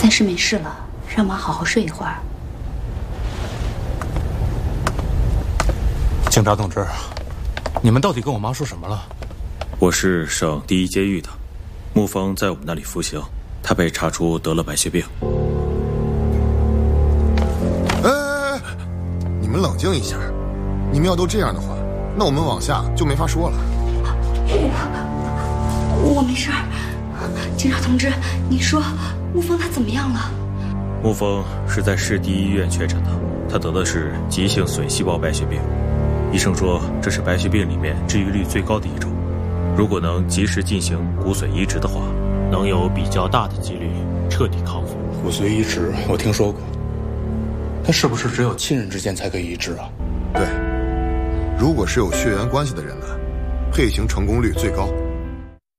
暂时没事了，让妈好好睡一会儿。 警察同志，你们到底跟我妈说什么了？ 我是省第一监狱的，沐风在我们那里服刑，他被查出得了白血病。 你们冷静一下，你们要都这样的话，那我们往下就没法说了。 我没事儿。警察同志，你说沐风他怎么样了？ 沐风是在市第一医院确诊的，他得的是急性髓细胞白血病。医生说这是白血病里面治愈率最高的一种，如果能及时进行骨髓移植的话，能有比较大的几率彻底康复。 骨髓移植我听说过，但是不是只有亲人之间才可以移植啊？ 对，如果是有血缘关系的人呢，配型成功率最高。